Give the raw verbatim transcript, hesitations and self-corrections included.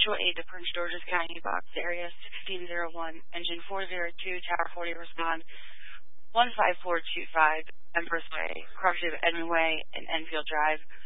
Mutual aid to Prince George's County, box area sixteen oh one, engine four oh two, Tower forty, respond one five four two five, Empress Way, Crawford Edmond Way, and Enfield Drive.